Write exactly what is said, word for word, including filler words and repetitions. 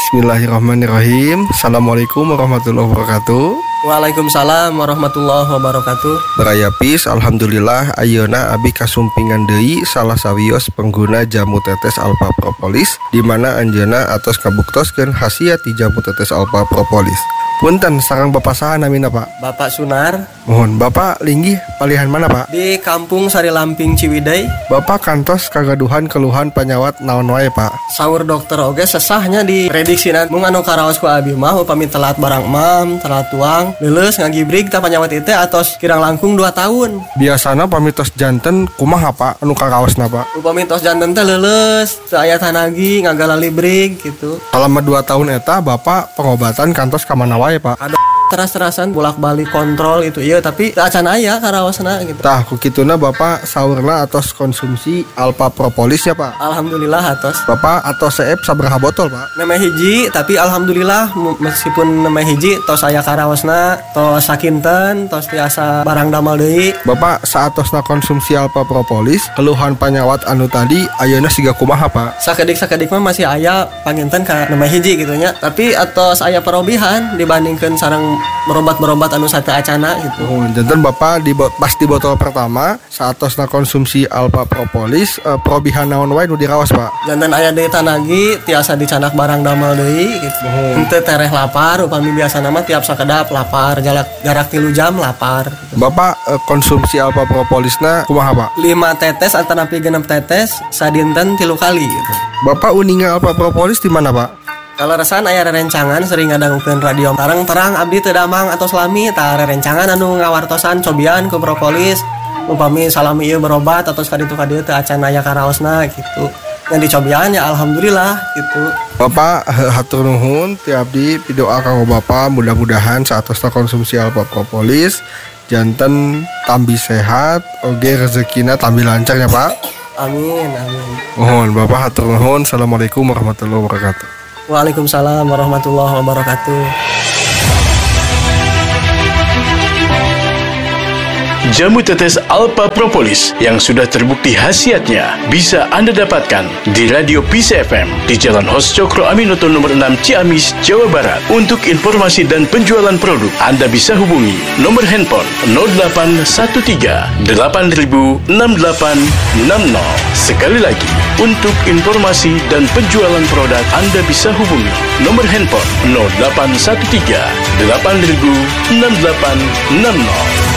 Bismillahirrahmanirrahim. Assalamualaikum warahmatullahi wabarakatuh. Waalaikumsalam warahmatullahi wabarakatuh. Beraya pis, alhamdulillah ayeuna abi kasumpingan deui salah sawios pengguna jamu tetes Alpha Propolis di mana anjeunna atos kabuktoskeun khasiat ti jamu tetes Alpha Propolis. Punten sareng Bapak saha namina Pak? Bapak Sunar. Mohon Bapak linggih palihan mana Pak? Di Kampung Sari Lamping Ciwidey. Bapak kantos kagaduhan keluhan panyawat naon wae Pak? Saur dokter oge sesahnya di prediksina mung anu karaos ku abi mah upami telat barang mam, telat tuang, leuleus ngagibrig ta panyawat ieu teh atos kirang langkung dua tahun. Biasana pamitos janten kumaha Pak anu karaosna Pak? Upami tos janten teh leuleus, teu aya tanagi ngagalali brig gitu. Selama dua tahun eta Bapak pengobatan kantos ka mana wae Pak? Ada teras-terasan bolak-balik kontrol itu iya tapi teu acan aya karaosna gitu. Tah ku kituna Bapak saurna atos konsumsi Alpha Propolis ya Pak. Alhamdulillah atos. Bapak atos seep sabaraha botol Pak? Nemeh hiji tapi alhamdulillah meskipun nemeh hiji tos aya karaosna, tos sakinten, tos tiasa barang damel deui. Bapak saatosna konsumsi Alpha Propolis, keluhan panyawat anu tadi ayeuna siga kumaha Pak? Sakedik-sakedik mah masih aya panginten ka nemeh hiji gitu nya. Tapi atos aya perobihan dibandingkeun sareng berobat-berobat anu sate acana gitu. Oh, janten Bapak di pas di botol pertama saatosna konsumsi Alpha Propolis eh, perobihan naon wae nu diraos Pak? Janten aya deui tanagi tiasa dicanak barang damel deui gitu. Oh. Henteu tereh lapar upami biasana mah tiap sakedap lapar, jarak jarak tilu jam lapar gitu. Bapak eh, konsumsi Alpha Propolisna kumaha Pak? lima tetes atanapi genep tetes sadinten tilu kali gitu. Bapak uninga Alpha Propolis di mana Pak? Kalau resan aya rerencangan sering ngadangukeun radio tareng terang abdi teu damang atau selami tah rerencangan anu ngawartosan cobian ku Propolis upami salami ieu berobat atau kaditu kadieu teu acan aya karaosna gitu. Yang dicobian ya alhamdulillah gitu. Bapak hatur nuhun ti abdi pidoa kanggo Bapak mudah-mudahan saatosna konsumsi Alpha Propolis janten tambi sehat oge rezekina tambi lancar ya Pak. Amin amin. Mohon Bapak hatur nuhun. Assalamualaikum warahmatullahi wabarakatuh. Waalaikumsalam warahmatullahi wabarakatuh. Jamu tetes Alpha Propolis yang sudah terbukti khasiatnya bisa Anda dapatkan di Radio Peace F M di Jalan Hos Cokro Aminoto nomor enam Ciamis, Jawa Barat. Untuk informasi dan penjualan produk, Anda bisa hubungi nomor handphone nol delapan satu tiga delapan nol enam delapan enam nol. Sekali lagi, untuk informasi dan penjualan produk, Anda bisa hubungi nomor handphone nol delapan satu tiga delapan nol enam delapan enam nol.